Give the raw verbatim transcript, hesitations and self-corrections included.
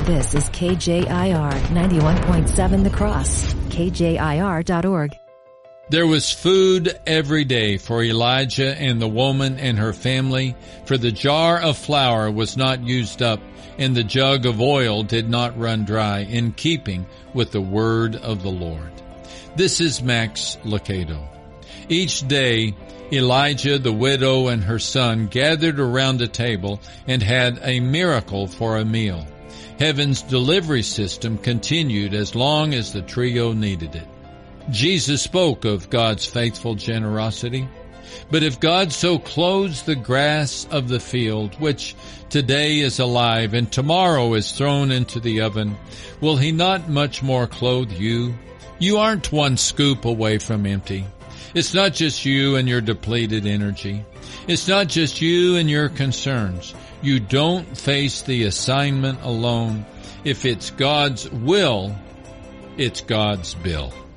This is K J I R ninety-one point seven The Cross, K J I R dot org. There was food every day for Elijah and the woman and her family, for the jar of flour was not used up, and the jug of oil did not run dry, in keeping with the word of the Lord. This is Max Lucado. Each day, Elijah, the widow, and her son gathered around a table and had a miracle for a meal. Heaven's delivery system continued as long as the trio needed it. Jesus spoke of God's faithful generosity. But if God so clothes the grass of the field, which today is alive and tomorrow is thrown into the oven, will he not much more clothe you? You aren't one scoop away from empty. It's not just you and your depleted energy. It's not just you and your concerns. You don't face the assignment alone. If it's God's will, it's God's bill.